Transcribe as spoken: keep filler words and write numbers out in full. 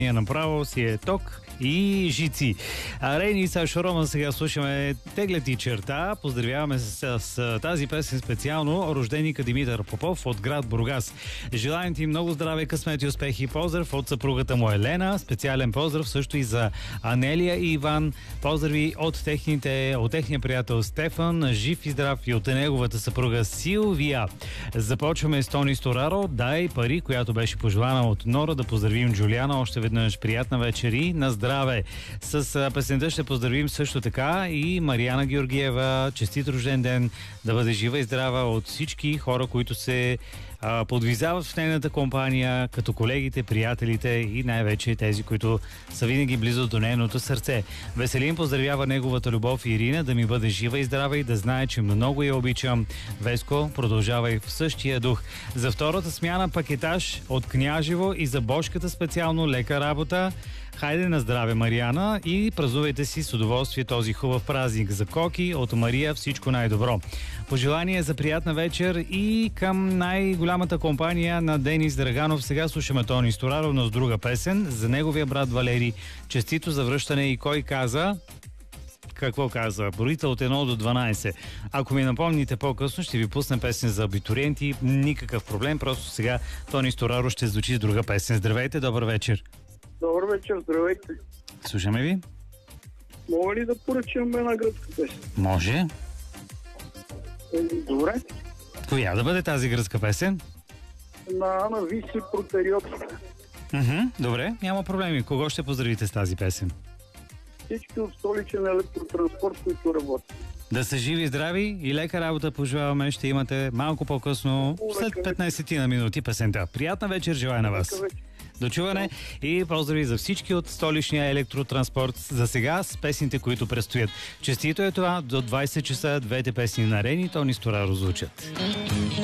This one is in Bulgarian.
Направо си е ток и жици. А Рейни и Сашо Роман сега слушаме "Теглят и черта". Поздравяваме с, с тази песен специално рожденика Димитър Попов от град Бургас. Желаем ти много здраве, късмет и успехи. Поздрав от съпругата му Елена. Специален поздрав също и за Анелия и Иван. Поздрави от, техните, от техния приятел Стефан. Жив и здрав и от неговата съпруга Силвия. Започваме с Тони Стораро. "Дай пари", която беше пожелана от Нора. Да поздравим Джулиана. Още веднъж приятна вечер и на здраве. С песента ще поздравим също така и Мариана Георгиева. Честит рожден ден, да бъде жива и здрава от всички хора, които се а, подвизават в нейната компания, като колегите, приятелите и най-вече тези, които са винаги близо до нейното сърце. Веселин поздравява неговата любов Ирина, да ми бъде жива и здрава и да знае, че много я обичам. Веско, продължавай в същия дух. За втората смяна пакетаж от Княжево и за Бошката специално лека работа. Хайде на здраве, Мариана, и празнувайте си с удоволствие този хубав празник. За Коки от Мария всичко най-добро. Пожелание за приятна вечер и към най-голямата компания на Денис Драганов. Сега слушаме Тони Стораро, но с друга песен. За неговия брат Валери. Честито завръщане и кой каза... Какво каза? Броите от едно до дванайсет. Ако ми напомните по-късно, ще ви пусна песен за абитуриенти. Никакъв проблем, просто сега Тони Стораро ще звучи с друга песен. Здравейте, добър вечер. Добър вечер, здравейте. Слушаме ви. Мога ли да поръчам една гръцка песен? Може. Е, добре. Коя да бъде тази гръцка песен? На Ана Виси Протериот. Mm-hmm, добре, няма проблеми. Кого ще поздравите с тази песен? Всички от Столичен електротранспорт, които работят. Да са живи и здрави и лека работа пожелаваме. Ще имате малко по-късно, след петнайсет на минути, песента. Приятна вечер желая на вас. До чуване и поздрави за всички от Столичния електротранспорт. За сега с песните, които предстоят. Честито е това, до двайсет часа двете песни на Рени и Тони Стораро звучат.